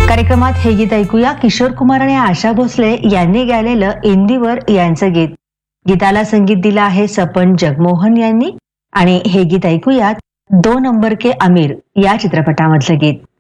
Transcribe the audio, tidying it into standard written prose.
कार्यक्रमात हे गीत ऐकूया किशोर कुमार आणि आशा भोसले यांनी गायलेलं इंदिवर यांचं गीत. गीताला संगीत दिलं आहे सपन जगमोहन यांनी आणि हे गीत ऐकूयात 2 नंबर के अमीर या चित्रपटामधलं गीत.